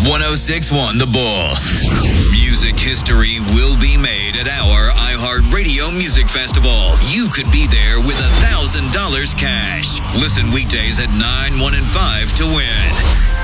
106.1 The Bull. Music history will be made at our iHeartRadio Music Festival. You could be there with $1,000 cash. Listen weekdays at 9, 1, and 5 to win.